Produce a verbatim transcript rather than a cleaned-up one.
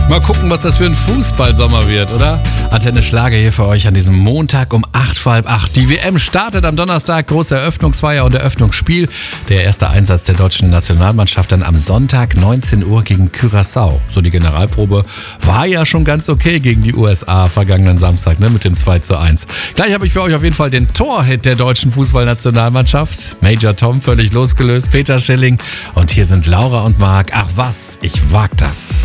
Mal gucken, was das für ein Fußballsommer wird, oder? Antenne Schlager hier für euch an diesem Montag um acht vor halb acht. Die W M startet am Donnerstag, große Eröffnungsfeier und Eröffnungsspiel. Der erste Einsatz der deutschen Nationalmannschaft dann am Sonntag neunzehn Uhr gegen Curaçao. So die Generalprobe war ja schon ganz okay gegen die U S A vergangenen Samstag, ne, mit dem zwei zu eins. Gleich habe ich für euch auf jeden Fall den Torhit der deutschen Fußballnationalmannschaft. Major Tom völlig losgelöst, Peter Schilling und hier sind Laura und Marc. Ach was, ich wag das.